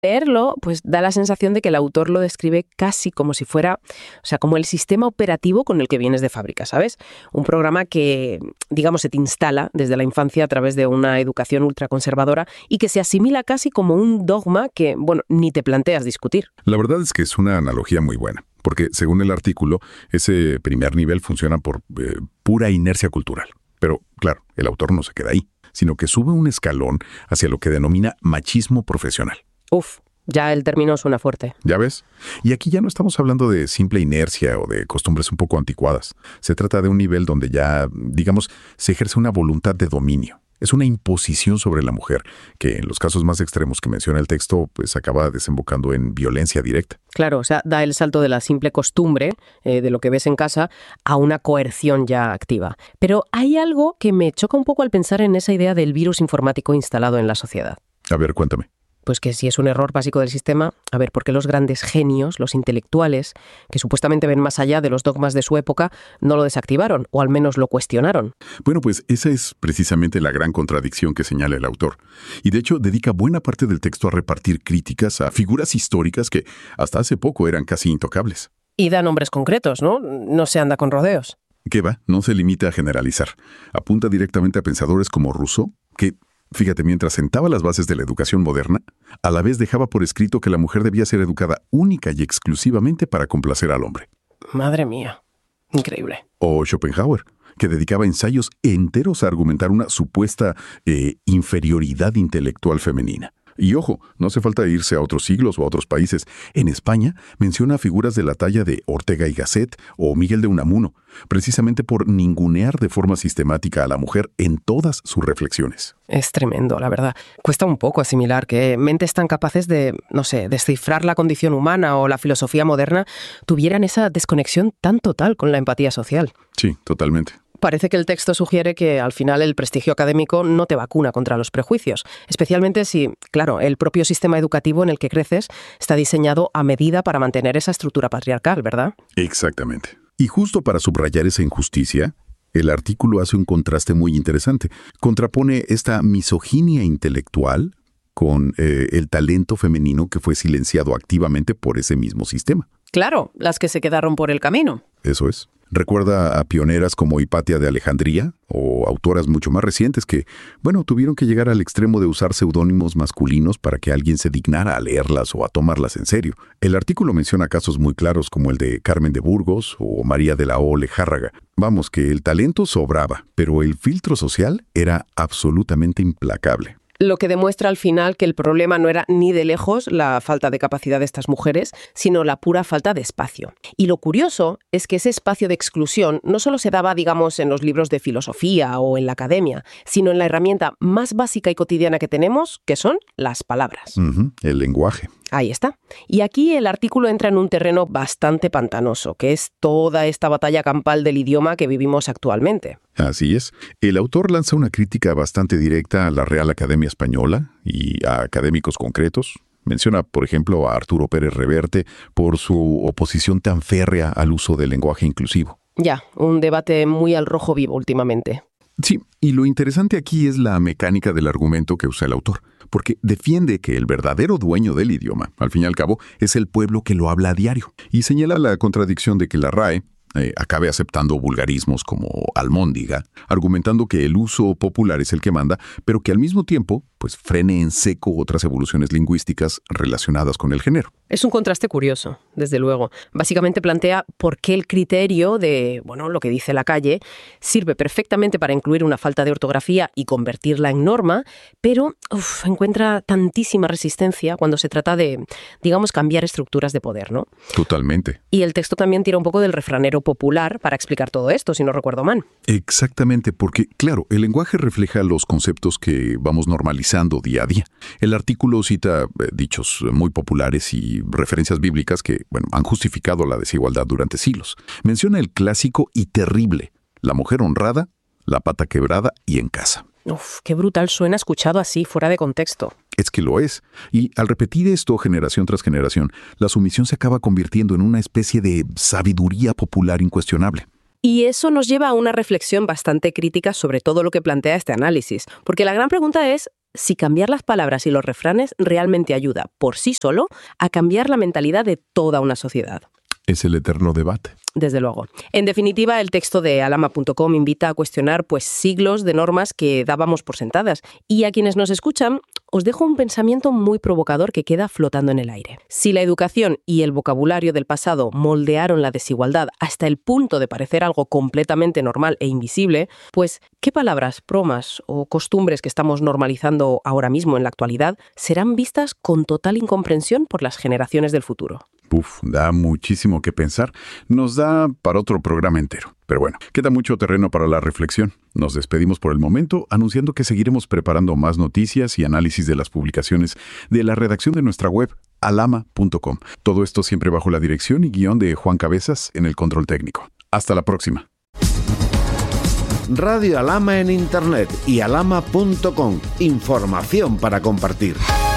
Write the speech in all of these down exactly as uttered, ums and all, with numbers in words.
Leerlo, pues da la sensación de que el autor lo describe casi como si fuera, o sea, como el sistema operativo con el que vienes de fábrica, ¿sabes? Un programa que, digamos, se te instala desde la infancia a través de una educación ultraconservadora y que se asimila casi como un dogma que, bueno, ni te planteas discutir. La verdad es que es una analogía muy buena, porque según el artículo, ese primer nivel funciona por eh, pura inercia cultural. Pero, claro, el autor no se queda ahí, sino que sube un escalón hacia lo que denomina machismo profesional. Uf, ya el término suena fuerte. ¿Ya ves? Y aquí ya no estamos hablando de simple inercia o de costumbres un poco anticuadas. Se trata de un nivel donde ya, digamos, se ejerce una voluntad de dominio. Es una imposición sobre la mujer, que en los casos más extremos que menciona el texto, pues acaba desembocando en violencia directa. Claro, o sea, da el salto de la simple costumbre, eh, de lo que ves en casa, a una coerción ya activa. Pero hay algo que me choca un poco al pensar en esa idea del virus informático instalado en la sociedad. A ver, cuéntame. Pues que si es un error básico del sistema, a ver, ¿por qué los grandes genios, los intelectuales, que supuestamente ven más allá de los dogmas de su época, no lo desactivaron, o al menos lo cuestionaron? Bueno, pues esa es precisamente la gran contradicción que señala el autor. Y de hecho dedica buena parte del texto a repartir críticas a figuras históricas que hasta hace poco eran casi intocables. Y da nombres concretos, ¿no? No se anda con rodeos. ¿Qué va? No se limita a generalizar. Apunta directamente a pensadores como Rousseau, que... Fíjate, mientras sentaba las bases de la educación moderna, a la vez dejaba por escrito que la mujer debía ser educada única y exclusivamente para complacer al hombre. Madre mía, increíble. O Schopenhauer, que dedicaba ensayos enteros a argumentar una supuesta eh, inferioridad intelectual femenina. Y ojo, no hace falta irse a otros siglos o a otros países. En España menciona figuras de la talla de Ortega y Gasset o Miguel de Unamuno, precisamente por ningunear de forma sistemática a la mujer en todas sus reflexiones. Es tremendo, la verdad. Cuesta un poco asimilar que mentes tan capaces de, no sé, descifrar la condición humana o la filosofía moderna tuvieran esa desconexión tan total con la empatía social. Sí, totalmente. Parece que el texto sugiere que al final el prestigio académico no te vacuna contra los prejuicios, especialmente si, claro, el propio sistema educativo en el que creces está diseñado a medida para mantener esa estructura patriarcal, ¿verdad? Exactamente. Y justo para subrayar esa injusticia, el artículo hace un contraste muy interesante. Contrapone esta misoginia intelectual con eh, el talento femenino que fue silenciado activamente por ese mismo sistema. Claro, las que se quedaron por el camino. Eso es. Recuerda a pioneras como Hipatia de Alejandría o autoras mucho más recientes que, bueno, tuvieron que llegar al extremo de usar seudónimos masculinos para que alguien se dignara a leerlas o a tomarlas en serio. El artículo menciona casos muy claros como el de Carmen de Burgos o María de la O. Lejárraga. Vamos, que el talento sobraba, pero el filtro social era absolutamente implacable. Lo que demuestra al final que el problema no era ni de lejos la falta de capacidad de estas mujeres, sino la pura falta de espacio. Y lo curioso es que ese espacio de exclusión no solo se daba, digamos, en los libros de filosofía o en la academia, sino en la herramienta más básica y cotidiana que tenemos, que son las palabras. Uh-huh, el lenguaje. Ahí está. Y aquí el artículo entra en un terreno bastante pantanoso, que es toda esta batalla campal del idioma que vivimos actualmente. Así es. El autor lanza una crítica bastante directa a la Real Academia Española y a académicos concretos. Menciona, por ejemplo, a Arturo Pérez Reverte por su oposición tan férrea al uso del lenguaje inclusivo. Ya, un debate muy al rojo vivo últimamente. Sí, y lo interesante aquí es la mecánica del argumento que usa el autor, porque defiende que el verdadero dueño del idioma, al fin y al cabo, es el pueblo que lo habla a diario, y señala la contradicción de que la R A E eh, acabe aceptando vulgarismos como almóndiga, argumentando que el uso popular es el que manda, pero que al mismo tiempo pues frene en seco otras evoluciones lingüísticas relacionadas con el género. Es un contraste curioso, desde luego. Básicamente plantea por qué el criterio de, bueno, lo que dice la calle sirve perfectamente para incluir una falta de ortografía y convertirla en norma, pero uf, encuentra tantísima resistencia cuando se trata de, digamos, cambiar estructuras de poder, ¿no? Totalmente. Y el texto también tira un poco del refranero popular para explicar todo esto, si no recuerdo mal. Exactamente, porque, claro, el lenguaje refleja los conceptos que vamos normalizando día a día. El artículo cita eh, dichos muy populares y referencias bíblicas que, bueno, han justificado la desigualdad durante siglos. Menciona el clásico y terrible: la mujer honrada, la pata quebrada y en casa. Uf, qué brutal suena escuchado así, fuera de contexto. Es que lo es. Y al repetir esto generación tras generación, la sumisión se acaba convirtiendo en una especie de sabiduría popular incuestionable. Y eso nos lleva a una reflexión bastante crítica sobre todo lo que plantea este análisis. Porque la gran pregunta es, si cambiar las palabras y los refranes realmente ayuda por sí solo a cambiar la mentalidad de toda una sociedad. Es el eterno debate. Desde luego. En definitiva, el texto de alama punto com invita a cuestionar pues siglos de normas que dábamos por sentadas. Y a quienes nos escuchan, os dejo un pensamiento muy provocador que queda flotando en el aire. Si la educación y el vocabulario del pasado moldearon la desigualdad hasta el punto de parecer algo completamente normal e invisible, pues, ¿qué palabras, bromas o costumbres que estamos normalizando ahora mismo en la actualidad serán vistas con total incomprensión por las generaciones del futuro? Uf, da muchísimo que pensar. Nos da para otro programa entero. Pero bueno, queda mucho terreno para la reflexión. Nos despedimos por el momento, anunciando que seguiremos preparando más noticias y análisis de las publicaciones de la redacción de nuestra web, alama punto com. Todo esto siempre bajo la dirección y guión de Juan Cabezas en el control técnico. Hasta la próxima. Radio Alama en Internet y alama punto com. Información para compartir.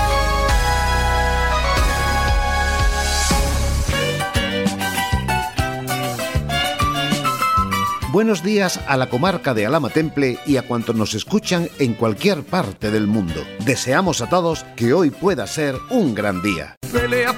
Buenos días a la comarca de Alhama Temple y a cuantos nos escuchan en cualquier parte del mundo. Deseamos a todos que hoy pueda ser un gran día.